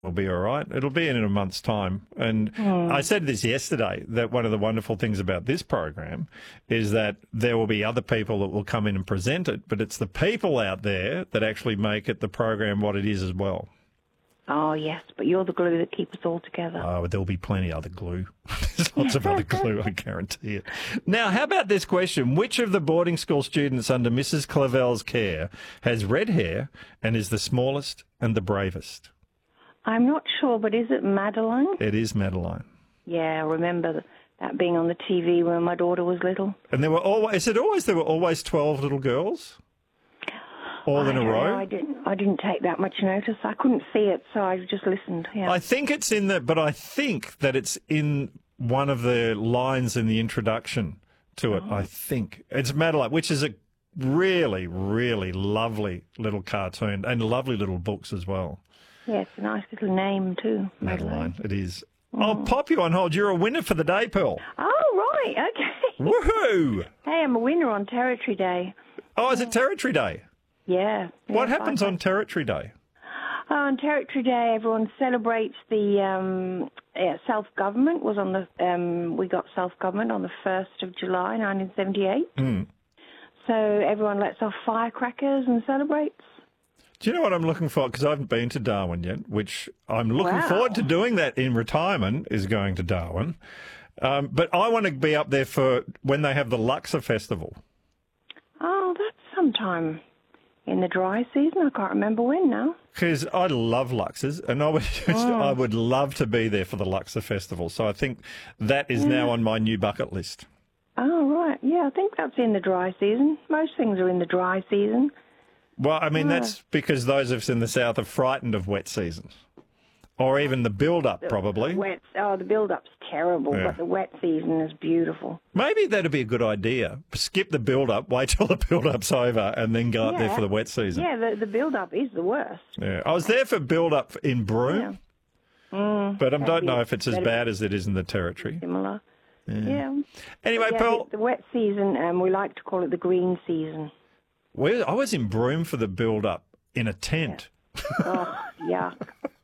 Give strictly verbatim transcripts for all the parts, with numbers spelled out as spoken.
will be all right. It'll be in a month's time. And Mm. I said this yesterday, that one of the wonderful things about this program is that there will be other people that will come in and present it, but it's the people out there that actually make it the program what it is as well. Oh, yes, but you're the glue that keeps us all together. Oh, there'll be plenty of other glue. There's lots of other glue, I guarantee it. Now, how about this question? Which of the boarding school students under Missus Clavel's care has red hair and is the smallest and the bravest? I'm not sure, but is it Madeline? It is Madeline. Yeah, I remember that being on the T V when my daughter was little. And there were always, is it always, there were always twelve little girls? All I in a don't row? know, I didn't. I didn't take that much notice. I couldn't see it, so I just listened. Yeah. I think it's in the, but I think that it's in one of the lines in the introduction to it. Oh. I think it's Madeline, which is a really, really lovely little cartoon and lovely little books as well. Yeah, it's a nice little name too. Madeline, it is. Mm. I'll pop you on hold. You're a winner for the day, Pearl. Oh, right, okay. Woohoo! Hey, I'm a winner on Territory Day. Oh, is it Territory Day? Yeah. What yeah, happens fine. on Territory Day? Oh, on Territory Day, everyone celebrates the um, yeah, self-government. Was on the um, we got self-government on the first of July, nineteen seventy-eight. Mm. So everyone lets off firecrackers and celebrates. Do you know what I'm looking for? Because I haven't been to Darwin yet, which I'm looking Wow. forward to doing that in retirement, is going to Darwin. Um, but I want to be up there for when they have the Luxor Festival. Oh, that's sometime in the dry season. I can't remember when now. Because I love Luxors, and I would just, Oh. I would love to be there for the Luxor Festival. So I think that is now on my new bucket list. Oh, right. Yeah, I think that's in the dry season. Most things are in the dry season. Well, I mean, Yeah. that's because those of us in the south are frightened of wet seasons. Or even the build-up, probably. Wet. Oh, the build-up's terrible, Yeah. but the wet season is beautiful. Maybe that'd be a good idea. Skip the build-up, wait till the build-up's over, and then go up there Yeah. for the wet season. Yeah, the, the build-up is the worst. Yeah. I was there for build-up in Broome, Yeah. Mm, but I that'd don't be- know if it's as that'd be bad as it is in the Territory. Similar. Yeah. Yeah. Anyway, yeah, Pearl, the, the wet season, um, we like to call it the green season. we I was in Broome for the build-up in a tent. Oh, yuck.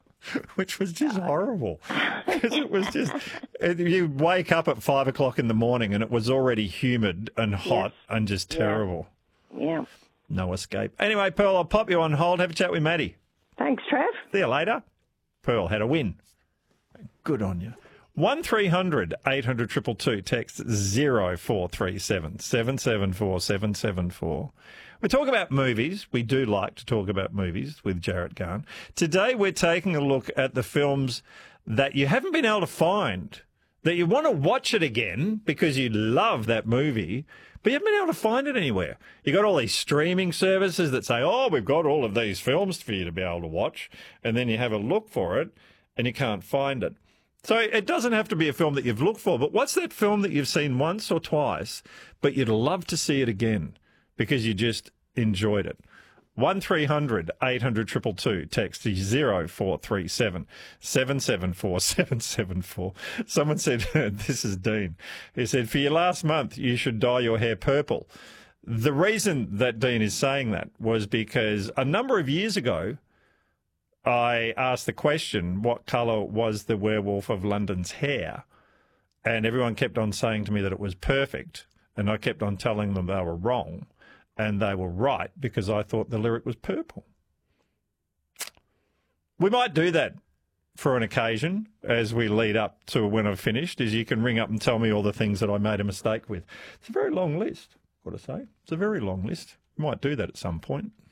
Which was just horrible, because it was just, you wake up at five o'clock in the morning and it was already humid and hot Yes. and just Yeah. terrible. Yeah. No escape. Anyway, Pearl, I'll pop you on hold. Have a chat with Maddie. Thanks, Trev. See you later. Pearl had a win. Good on you. one three hundred eight hundred two two two. Text zero four three seven seven seven four seven seven four. We talk about movies. We do like to talk about movies with Jarrett Garn. Today we're taking a look at the films that you haven't been able to find, that you want to watch it again because you love that movie, but you haven't been able to find it anywhere. You got all these streaming services that say, oh, we've got all of these films for you to be able to watch, and then you have a look for it and you can't find it. So it doesn't have to be a film that you've looked for, but what's that film that you've seen once or twice, but you'd love to see it again because you just enjoyed it? one three hundred eight hundred two two two. Text zero four three seven seven seven four seven seven four. Someone said, this is Dean, he said, for your last month, you should dye your hair purple. The reason that Dean is saying that was because a number of years ago, I asked the question, what colour was the Werewolf of London's hair? And everyone kept on saying to me that it was perfect. And I kept on telling them they were wrong. And they were right because I thought the lyric was purple. We might do that for an occasion as we lead up to when I've finished, is you can ring up and tell me all the things that I made a mistake with. It's a very long list, I've got to say. It's a very long list. We might do that at some point.